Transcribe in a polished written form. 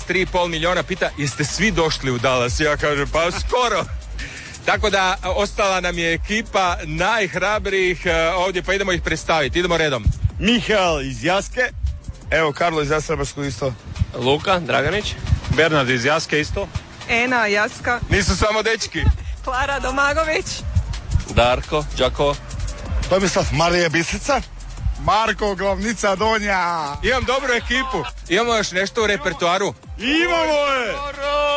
3,5 milijuna pita jeste svi došli u Dallas? Ja kažem pa skoro. Tako da ostala nam je ekipa najhrabrijih ovdje, pa idemo ih predstaviti. Idemo redom. Mihael iz Jaske. Evo, Karlo iz Jastrebarskog isto. Luka Draganić. Bernard iz Jaske isto. Ena Jaska. Nisu samo dečki. Klara Domagović. Darko Đakovo. Tomislav Marija Bisica. Marko Glavnica Donja. Imam dobru ekipu. Imamo još nešto u repertoaru. Imamo je!